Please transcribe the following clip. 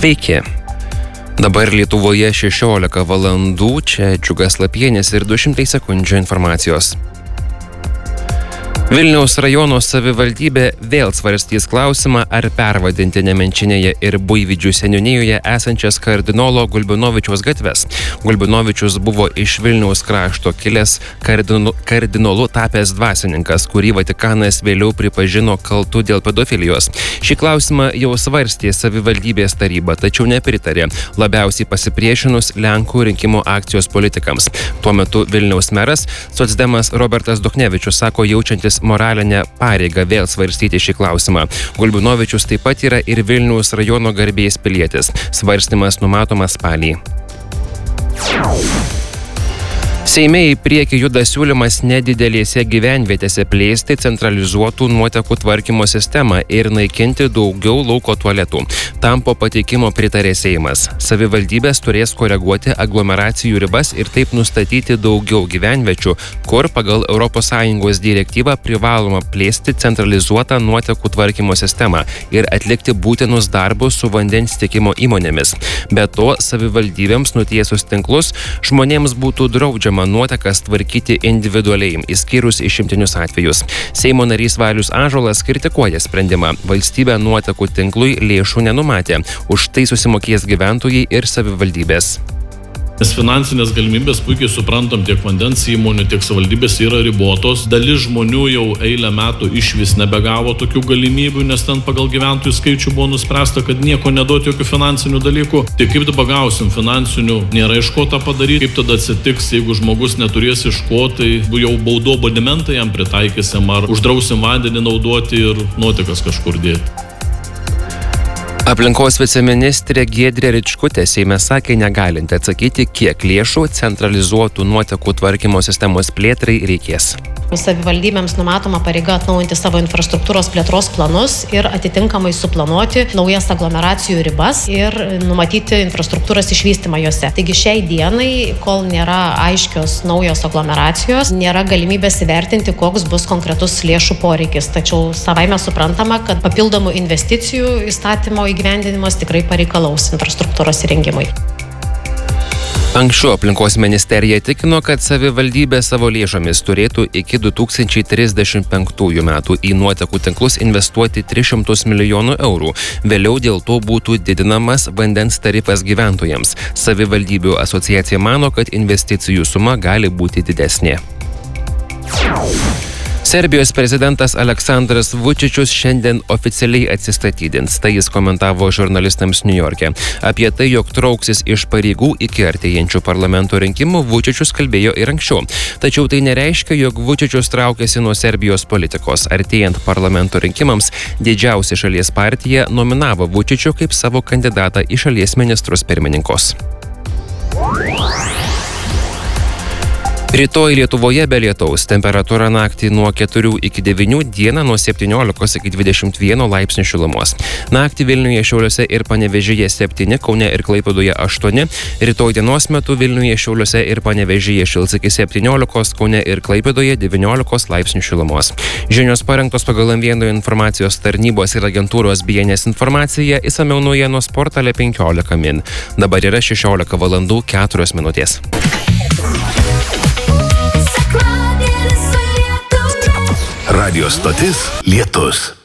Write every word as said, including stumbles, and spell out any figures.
Sveiki. Dabar Lietuvoje šešiolika valandų, čia Džiugas Lapienis ir du šimtai sekundžių informacijos. Vilniaus rajono savivaldybė vėl svarstys klausimą, ar pervadinti Nemenčinėje ir Buivydžių seniūnijoje esančias kardinolo Gulbinovičiaus gatves. Gulbinovičius buvo iš Vilniaus krašto kilęs kardinu, kardinolu tapęs dvasininkas, kurį Vatikanas vėliau pripažino kaltu dėl pedofilijos. Šį klausimą jau svarstė savivaldybės taryba, tačiau nepritarė, labiausiai pasipriešinus Lenkų rinkimų akcijos politikams. Tuo metu Vilniaus meras, socdemas Robertas Duchnevičius, sako jaučiantis moralinę pareigą vėl svarstyti šį klausimą. Gulbinovičius taip pat yra ir Vilniaus rajono garbės pilietis. Svarstymas numatomas spalį. Seime į priekį juda siūlymas nedidelėse gyvenvietėse plėsti centralizuotų nuotekų tvarkymo sistemą ir naikinti daugiau lauko tualetų. Tam po pateikimo pritarė Seimas. Savivaldybės turės koreguoti aglomeracijų ribas ir taip nustatyti daugiau gyvenviečių, kur pagal Europos Sąjungos direktyvą privaloma plėsti centralizuotą nuotekų tvarkymo sistemą ir atlikti būtinus darbus su vandens tiekimo įmonėmis. Be to, savivaldybėms nutiesus tinklus žmonėms būtų draudžiama nuotekas tvarkyti individualiai, išskyrus išimtinius atvejus. Seimo narys Valius Ąžuolas kritikuoja sprendimą. Valstybė nuotekų tinklui lėšų nenumatė. Už tai susimokės gyventojai ir savivaldybės. Nes finansinės galimybės, puikiai suprantam, tiek vandens įmonių, tiek savivaldybės yra ribotos. Dalis žmonių jau eilę metų išvis nebegavo tokių galimybių, nes ten pagal gyventojų skaičių buvo nuspręsta, kad nieko neduoti jokių finansinių dalykų. Tai kaip dabar gausim finansinių, nėra iš ko tą padaryti. Kaip tada atsitiks, jeigu žmogus neturės iš ko, tai jau baudo abonementą jam pritaikysim ar uždrausim vandenį naudoti ir nuotekas kažkur dėti. Aplinkos viceministrė Giedrė Ričkutė Seime sakė negalinti atsakyti, kiek lėšų centralizuotų nuotekų tvarkymo sistemos plėtrai reikės. Savivaldybėms numatoma pareiga atnaujinti savo infrastruktūros plėtros planus ir atitinkamai suplanuoti naujas aglomeracijų ribas ir numatyti infrastruktūros išvystymą juose. Taigi šiai dienai, kol nėra aiškios naujos aglomeracijos, nėra galimybės įvertinti, koks bus konkretus lėšų poreikis. Tačiau savaime suprantama, kad papildomų investicijų įstatymo įgyvendinimas tikrai pareikalaus infrastruktūros įrengimui. Anksčiau aplinkos ministerija tikino, kad savivaldybė savo lėšomis turėtų iki du tūkstančiai trisdešimt penktųjų metų į nuotekų tinklus investuoti tris šimtus milijonų eurų. Vėliau dėl to būtų didinamas vandens tarifas gyventojams. Savivaldybių asociacija mano, kad investicijų suma gali būti didesnė. Serbijos prezidentas Aleksandras Vučičius šiandien oficialiai atsistatydins. Tai jis komentavo žurnalistams Niujorke. Apie tai, jog trauksis iš pareigų iki artėjančių parlamento rinkimų, Vučičius kalbėjo ir anksčiau. Tačiau tai nereiškia, jog Vučičius traukiasi nuo Serbijos politikos. Artėjant parlamento rinkimams, didžiausia šalies partija nominavo Vučičių kaip savo kandidatą į šalies ministrus pirmininkus. Rytoj Lietuvoje be lietaus, temperatūra naktį nuo keturių iki devynių, dieną nuo septyniolikos iki dvidešimt vieno laipsnių šilumos. Naktį Vilniuje, Šiauliuose ir Panevėžyje septyni, Kaune ir Klaipėdoje aštuoni, rytoj dienos metu Vilniuje, Šiauliuose ir Panevėžyje šils iki septyniolikos, Kaune ir Klaipėdoje devyniolikos laipsnių šilumos. Žinios parengtos pagal M vieno informacijos tarnybos ir agentūros B N S informaciją, išsamiau naujienos portale penkiolika min. Dabar yra šešiolika valandų keturios minutės. Radio stotis Lietus.